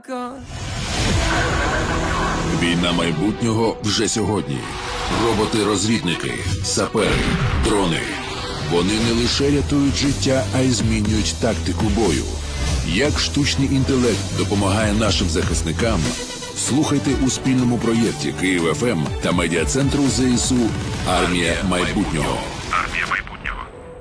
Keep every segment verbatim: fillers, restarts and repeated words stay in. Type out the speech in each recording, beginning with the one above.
Війна майбутнього вже сьогодні. Роботи-розвідники, сапери, дрони. Вони не лише рятують життя, а й змінюють тактику бою. Як штучний інтелект допомагає нашим захисникам, слухайте у спільному проєкті Київ еф ем та медіа-центру зе ес у «Армія майбутнього». Армія майбутнього.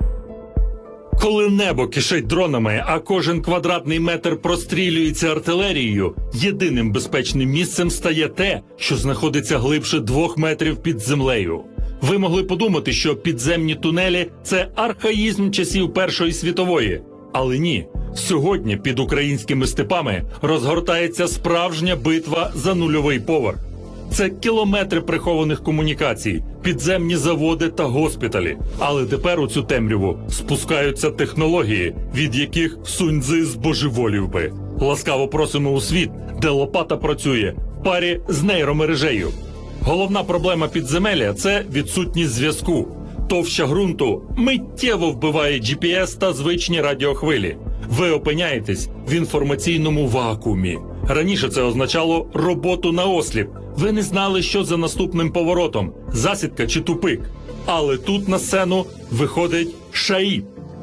Коли небо кишить дронами, а кожен квадратний метр прострілюється артилерією, єдиним безпечним місцем стає те, що знаходиться глибше двох метрів під землею. Ви могли подумати, що підземні тунелі – це архаїзм часів Першої світової. Але ні. Сьогодні під українськими степами розгортається справжня битва за нульовий поверх. Це кілометри прихованих комунікацій, підземні заводи та госпіталі. Але тепер у цю темряву спускаються технології, від яких Сунь-Цзи збожеволів би. Ласкаво просимо у світ, де лопата працює в парі з нейромережею. Головна проблема підземелля – це відсутність зв'язку. Товща ґрунту миттєво вбиває джі пі ес та звичні радіохвилі. Ви опиняєтесь в інформаційному вакуумі. Раніше це означало роботу на осліп. Ви не знали, що за наступним поворотом – засідка чи тупик. Але тут на сцену виходить Шаїд.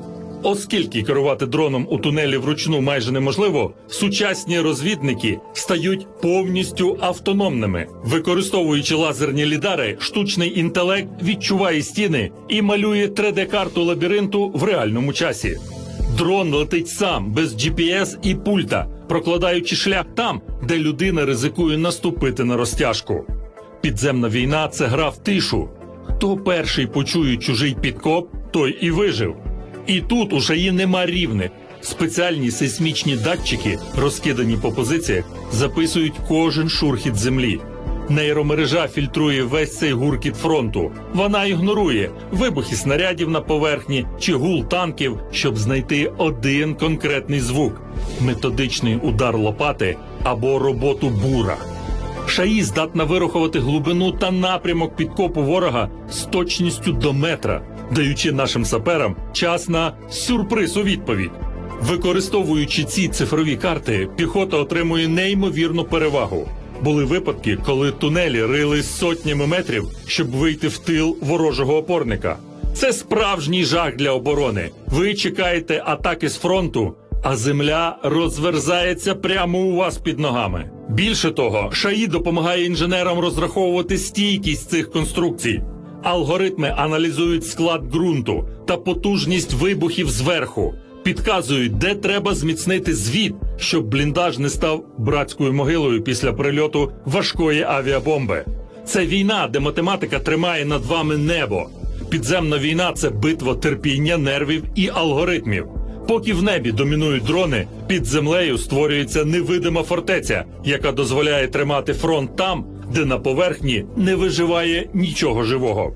Оскільки керувати дроном у тунелі вручну майже неможливо, сучасні розвідники стають повністю автономними. Використовуючи лазерні лідари, штучний інтелект відчуває стіни і малює три де-карту лабіринту в реальному часі. Дрон летить сам, без джі пі ес і пульта, прокладаючи шлях там, де людина ризикує наступити на розтяжку. Підземна війна – це гра в тишу. Хто перший почує чужий підкоп, той і вижив. І тут у Шаї нема рівних. Спеціальні сейсмічні датчики, розкидані по позиціях, записують кожен шурхіт землі. Нейромережа фільтрує весь цей гуркіт фронту. Вона ігнорує вибухи снарядів на поверхні чи гул танків, щоб знайти один конкретний звук – методичний удар лопати або роботу бура. Шаї здатна вирахувати глибину та напрямок підкопу ворога з точністю до метра, даючи нашим саперам час на сюрприз у відповідь. Використовуючи ці цифрові карти, піхота отримує неймовірну перевагу. Були випадки, коли тунелі рили сотнями метрів, щоб вийти в тил ворожого опорника. Це справжній жах для оборони. Ви чекаєте атаки з фронту, а земля розверзається прямо у вас під ногами. Більше того, Шаї допомагає інженерам розраховувати стійкість цих конструкцій. Алгоритми аналізують склад ґрунту та потужність вибухів зверху. Підказують, де треба зміцнити звід, щоб бліндаж не став братською могилою після прильоту важкої авіабомби. Це війна, де математика тримає над вами небо. Підземна війна – це битва терпіння, нервів і алгоритмів. Поки в небі домінують дрони, під землею створюється невидима фортеця, яка дозволяє тримати фронт там, де на поверхні не виживає нічого живого.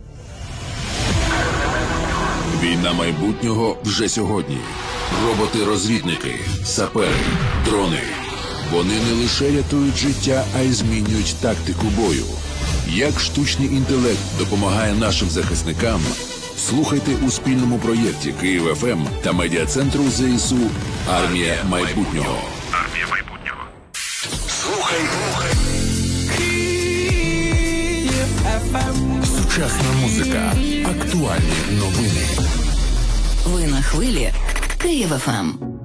Війна майбутнього вже сьогодні. Роботи-розвідники, сапери, дрони. Вони не лише рятують життя, а й змінюють тактику бою. Як штучний інтелект допомагає нашим захисникам, слухайте у спільному проєкті Київ еф ем та медіа-центру зе ес у «Армія майбутнього». Армія майбутнього. Слухай, слухай. Сучасна музика, актуальні новини. Ви на хвилі Київ еф ем.